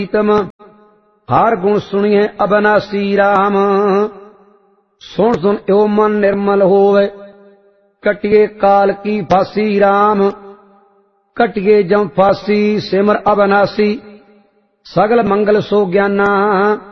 प्रीतम हर गुण सुनिए अबनासी राम। सुन सुन यो मन निर्मल होवे कटिए काल की फांसी राम। कटिए जम फांसी सिमर अबनासी सगल मंगल सो ज्ञाना।